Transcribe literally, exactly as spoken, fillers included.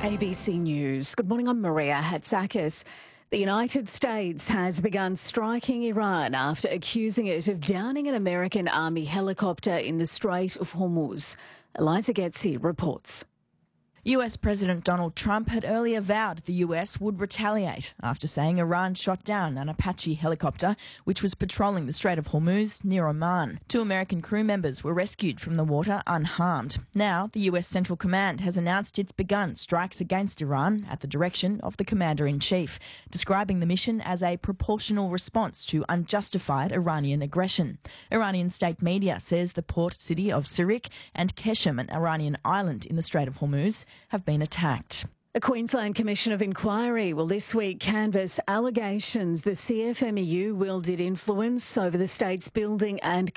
A B C News. Good morning, I'm Maria Hatzakis. The United States has begun striking Iran after accusing it of downing an American Army helicopter in the Strait of Hormuz. Eliza Getzi reports. U S President Donald Trump had earlier vowed the U S would retaliate after saying Iran shot down an Apache helicopter which was patrolling the Strait of Hormuz near Oman. Two American crew members were rescued from the water unharmed. Now, the U S Central Command has announced it's begun strikes against Iran at the direction of the Commander-in-Chief, describing the mission as a proportional response to unjustified Iranian aggression. Iranian state media says the port city of Sirik and Keshem, an Iranian island in the Strait of Hormuz, have been attacked. A Queensland Commission of Inquiry will this week canvass allegations the C F M E U wielded influence over the state's building and